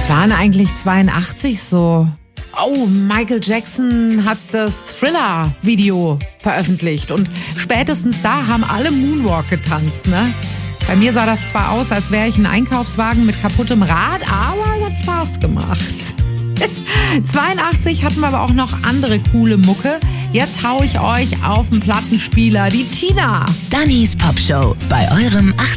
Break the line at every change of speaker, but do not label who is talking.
war denn eigentlich 82 so? Oh, Michael Jackson hat das Thriller-Video veröffentlicht und spätestens da haben alle Moonwalk getanzt, ne? Bei mir sah das zwar aus, als wäre ich ein Einkaufswagen mit kaputtem Rad, aber es hat Spaß gemacht. 82 hatten wir aber auch noch andere coole Mucke. Jetzt hau ich euch auf den Plattenspieler, die Tina.
Dannys Popshow bei eurem 80